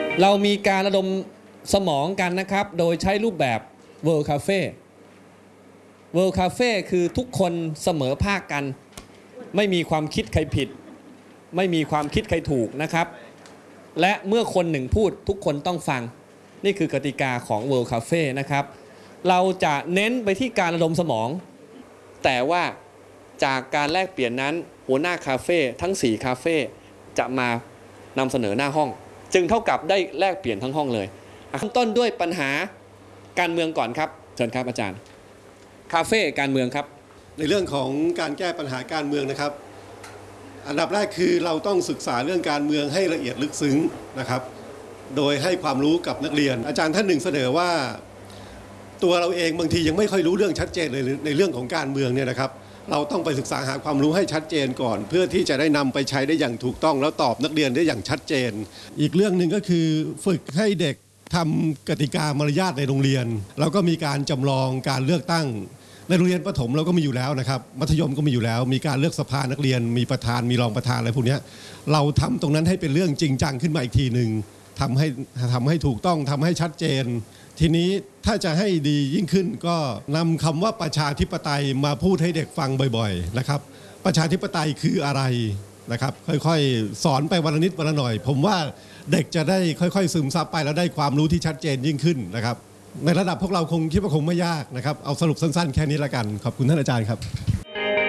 เรามีการระดมสมองกันนะครับโดยใช้รูปแบบ World Cafe World Cafe คือทุกคนเสมอภาคกันไม่มีความคิดใครผิดไม่มีความคิดใครถูกนะครับและเมื่อคนหนึ่งพูดทุกคนต้องฟังนี่คือกติกาของ World Cafe นะครับเราจะเน้นไปที่การระดมสมองแต่ว่าจากการแลกเปลี่ยนนั้นหัวหน้าคาเฟ่ทั้ง4คาเฟ่จะมานำเสนอหน้าห้องจึงเท่ากับได้แลกเปลี่ยนทั้งห้องเลยต้นด้วยปัญหาการเมืองก่อนครับเชิญครับอาจารย์คาเฟ่การเมืองครับในเรื่องของการแก้ปัญหาการเมืองนะครับอันดับแรกคือเราต้องศึกษาเรื่องการเมืองให้ละเอียดลึกซึ้งนะครับโดยให้ความรู้กับนักเรียนอาจารย์ท่านหนึ่งเสนอว่าตัวเราเองบางทียังไม่ค่อยรู้เรื่องชัดเจนเลยในเรื่องของการเมืองเนี่ยนะครับเราต้องไปศึกษาหาความรู้ให้ชัดเจนก่อนเพื่อที่จะได้นำไปใช้ได้อย่างถูกต้องแล้วตอบนักเรียนได้อย่างชัดเจนอีกเรื่องหนึ่งก็คือฝึกให้เด็กทำกติกามารยาทในโรงเรียนแล้วก็มีการจำลองการเลือกตั้งในโรงเรียนประถมเราก็มีอยู่แล้วนะครับมัธยมก็มีอยู่แล้วมีการเลือกสภานักเรียนมีประธานมีรองประธานอะไรพวกนี้เราทำตรงนั้นให้เป็นเรื่องจริงจังขึ้นมาอีกทีหนึ่งทำให้ถูกต้องทำให้ชัดเจนทีนี้ถ้าจะให้ดียิ่งขึ้นก็นำคำว่าประชาธิปไตยมาพูดให้เด็กฟังบ่อยๆนะครับประชาธิปไตยคืออะไรนะครับค่อยๆสอนไปวันละนิดวันละหน่อยผมว่าเด็กจะได้ค่อยๆซึมซับไปแล้วได้ความรู้ที่ชัดเจนยิ่งขึ้นนะครับในระดับพวกเราคงคิดว่าคงไม่ยากนะครับเอาสรุปสั้นๆแค่นี้ละกันขอบคุณท่านอาจารย์ครับ